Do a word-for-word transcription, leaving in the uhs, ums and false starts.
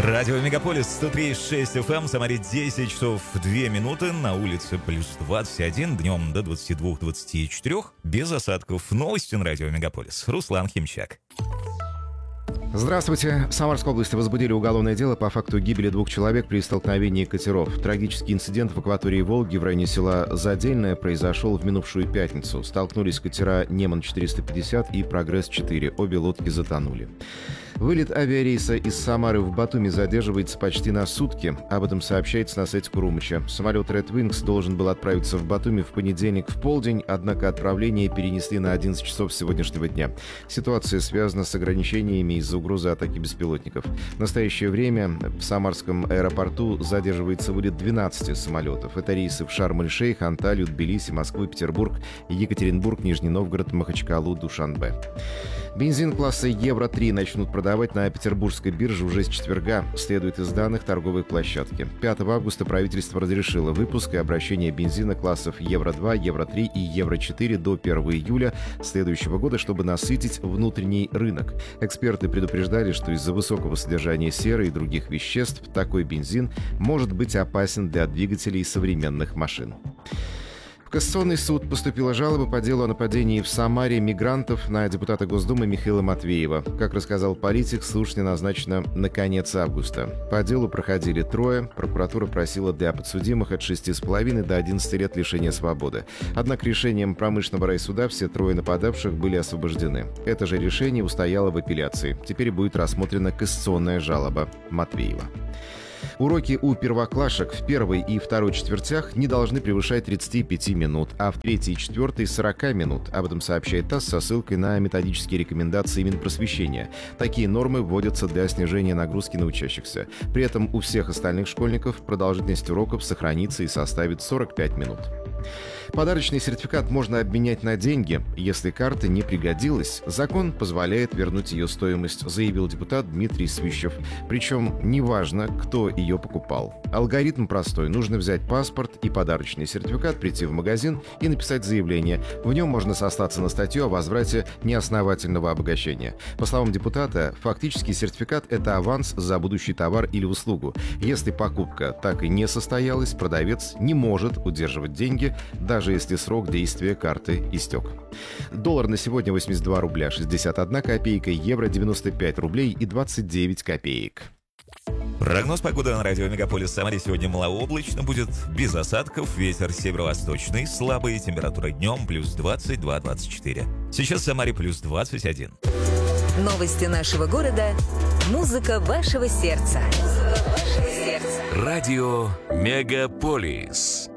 Радио Мегаполис сто три и шесть эф эм, Самаре десять часов две минуты, на улице плюс двадцать один, днем до двадцати двух — двадцати четырёх, без осадков. Новости на Радио Мегаполис. Руслан Химчак. Здравствуйте. В Самарской области возбудили уголовное дело по факту гибели двух человек при столкновении катеров. Трагический инцидент в акватории Волги в районе села Задельное произошел в минувшую пятницу. Столкнулись катера «Неман четыреста пятьдесят» и «Прогресс-четыре». Обе лодки затонули. Вылет авиарейса из Самары в Батуми задерживается почти на сутки. Об этом сообщается на сайте Курумыча. Самолет Red Wings должен был отправиться в Батуми в понедельник в полдень, однако отправление перенесли на одиннадцать часов сегодняшнего дня. Ситуация связана с ограничениями из-за угрозы атаки беспилотников. В настоящее время в Самарском аэропорту задерживается вылет двенадцати самолетов. Это рейсы в Шарм-эль-Шейх, Анталию, Тбилиси, Москву, Петербург, Екатеринбург, Нижний Новгород, Махачкалу, Душанбе. Бензин класса Евро три начнут продавать на петербургской бирже уже с четверга, следует из данных торговой площадки. пятого августа правительство разрешило выпуск и обращение бензина классов Евро два, Евро три и Евро четыре до первого июля следующего года, чтобы насытить внутренний рынок. Эксперты предупреждали, что из-за высокого содержания серы и других веществ такой бензин может быть опасен для двигателей современных машин. В Кассационный суд поступила жалоба по делу о нападении в Самаре мигрантов на депутата Госдумы Михаила Матвеева. Как рассказал политик, слушание назначено на конец августа. По делу проходили трое. Прокуратура просила для подсудимых от шести с половиной до одиннадцати лет лишения свободы. Однако решением промышленного райсуда все трое нападавших были освобождены. Это же решение устояло в апелляции. Теперь будет рассмотрена кассационная жалоба Матвеева. Уроки у первоклашек в первой и второй четвертях не должны превышать тридцати пяти минут, а в третьей и четвертой — сорока минут. Об этом сообщает ТАСС со ссылкой на методические рекомендации Минпросвещения. Такие нормы вводятся для снижения нагрузки на учащихся. При этом у всех остальных школьников продолжительность уроков сохранится и составит сорок пять минут. Подарочный сертификат можно обменять на деньги. Если карта не пригодилась, закон позволяет вернуть ее стоимость, заявил депутат Дмитрий Свищев. Причем неважно, кто ее покупал. Алгоритм простой. Нужно взять паспорт и подарочный сертификат, прийти в магазин и написать заявление. В нем можно сослаться на статью о возврате неосновательного обогащения. По словам депутата, фактически сертификат – это аванс за будущий товар или услугу. Если покупка так и не состоялась, продавец не может удерживать деньги, даже если срок действия карты истек. Доллар на сегодня восемьдесят два рубля шестьдесят одна копейка, евро девяносто пять рублей и двадцать девять копеек. Прогноз погоды на радио Мегаполис. Самаре сегодня малооблачно, будет без осадков, ветер северо-восточный, слабый, температура днем плюс двадцать два — двадцать четыре. Сейчас в Самаре плюс двадцать один. Новости нашего города, музыка вашего сердца. Музыка вашего сердца. Радио Мегаполис.